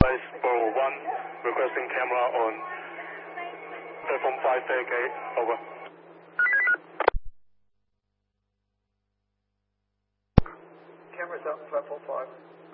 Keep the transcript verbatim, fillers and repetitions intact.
Base Bravo one, requesting camera on platform five stairgate, over. Cameras up, platform five.